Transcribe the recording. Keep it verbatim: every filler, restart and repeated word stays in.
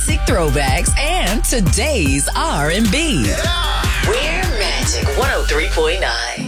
classic throwbacks, and today's R and B. Yeah. We're Magic one oh three point nine.